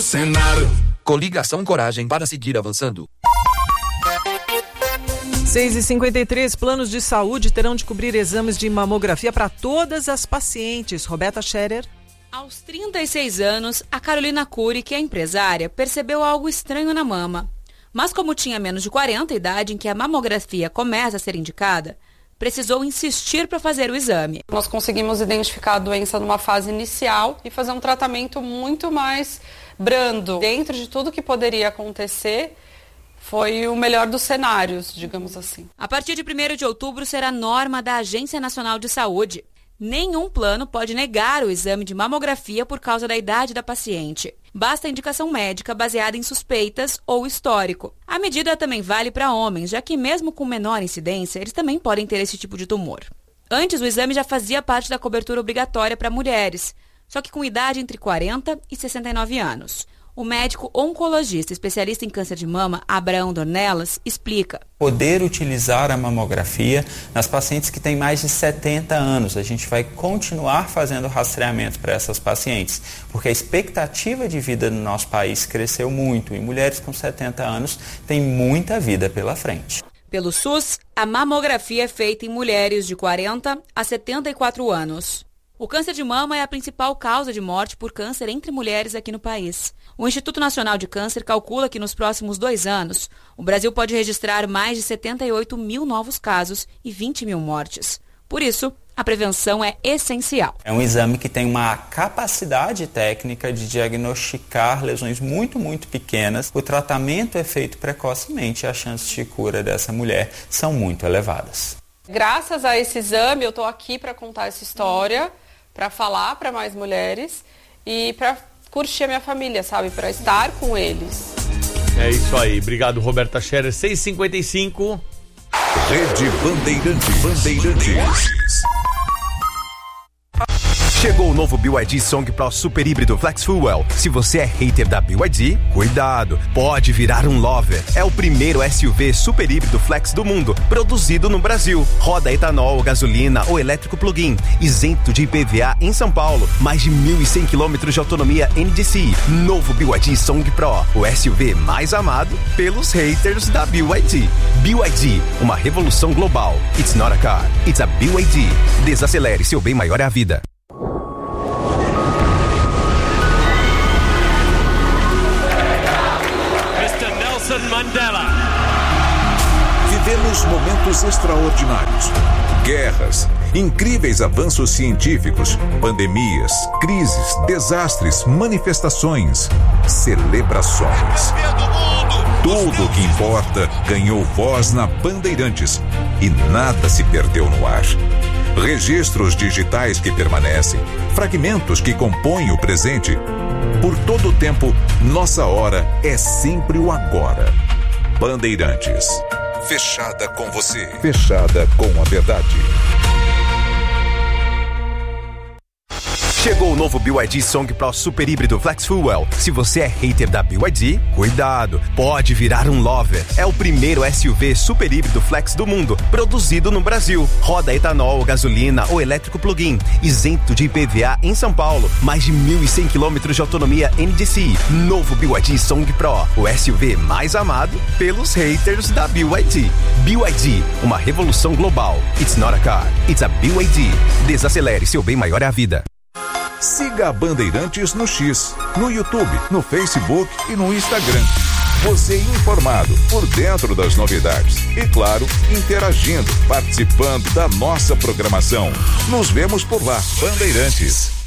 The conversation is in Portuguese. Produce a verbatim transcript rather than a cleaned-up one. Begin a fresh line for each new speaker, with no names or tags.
Senar.
Coligação Coragem para seguir avançando.
seis e cinquenta e três, planos de saúde terão de cobrir exames de mamografia para todas as pacientes. Roberta Scherer.
Aos trinta e seis anos, a Carolina Cury, que é empresária, percebeu algo estranho na mama. Mas como tinha menos de quarenta, idade em que a mamografia começa a ser indicada, precisou insistir para fazer o exame.
Nós conseguimos identificar a doença numa fase inicial e fazer um tratamento muito mais brando. Dentro de tudo que poderia acontecer, foi o melhor dos cenários, digamos assim.
A partir de primeiro de outubro será norma da Agência Nacional de Saúde. Nenhum plano pode negar o exame de mamografia por causa da idade da paciente. Basta a indicação médica baseada em suspeitas ou histórico. A medida também vale para homens, já que mesmo com menor incidência, eles também podem ter esse tipo de tumor. Antes, o exame já fazia parte da cobertura obrigatória para mulheres, só que com idade entre quarenta e sessenta e nove anos. O médico oncologista especialista em câncer de mama, Abraão Dornelas, explica.
Poder utilizar a mamografia nas pacientes que têm mais de setenta anos. A gente vai continuar fazendo rastreamento para essas pacientes, porque a expectativa de vida no nosso país cresceu muito e mulheres com setenta anos têm muita vida pela frente.
Pelo SUS, a mamografia é feita em mulheres de quarenta a setenta e quatro anos. O câncer de mama é a principal causa de morte por câncer entre mulheres aqui no país. O Instituto Nacional de Câncer calcula que nos próximos dois anos, o Brasil pode registrar mais de setenta e oito mil novos casos e vinte mil mortes. Por isso, a prevenção é essencial.
É um exame que tem uma capacidade técnica de diagnosticar lesões muito, muito pequenas. O tratamento é feito precocemente e as chances de cura dessa mulher são muito elevadas.
Graças a esse exame, eu estou aqui para contar essa história, para falar para mais mulheres e para curtir a minha família, sabe? Para estar com eles.
É isso aí. Obrigado, Roberta Scherer. seis e cinquenta e cinco.
Rede Bandeirantes. Bandeirantes.
Chegou o novo B Y D Song Pro Super Híbrido Flex Fuel. Se você é hater da B Y D, cuidado, pode virar um lover. É o primeiro S U V super híbrido flex do mundo, produzido no Brasil. Roda etanol, gasolina ou elétrico plug-in, isento de I P V A em São Paulo. Mais de mil e cem quilômetros de autonomia N D C I. Novo B Y D Song Pro, o S U V mais amado pelos haters da B Y D. B Y D, uma revolução global. It's not a car, it's a B Y D. Desacelere, seu bem maior é a vida.
Mandela.
Vivemos momentos extraordinários. Guerras, incríveis avanços científicos, pandemias, crises, desastres, manifestações, celebrações. Tudo o que importa ganhou voz na Bandeirantes e nada se perdeu no ar. Registros digitais que permanecem, fragmentos que compõem o presente. Por todo o tempo, nossa hora é sempre o agora. Bandeirantes. Fechada com você. Fechada com a verdade.
Chegou o novo B Y D Song Pro Super Híbrido Flex Fuel. Se você é hater da B Y D, cuidado, pode virar um lover. É o primeiro S U V super híbrido flex do mundo, produzido no Brasil. Roda etanol, gasolina ou elétrico plug-in, isento de I P V A em São Paulo. Mais de mil e cem quilômetros de autonomia N D C I. Novo B Y D Song Pro, o S U V mais amado pelos haters da B Y D. B Y D, uma revolução global. It's not a car, it's a B Y D. Desacelere, seu bem maior é a vida.
Siga a Bandeirantes no X, no YouTube, no Facebook e no Instagram. Você informado, por dentro das novidades. E claro, interagindo, participando da nossa programação. Nos vemos por lá, Bandeirantes.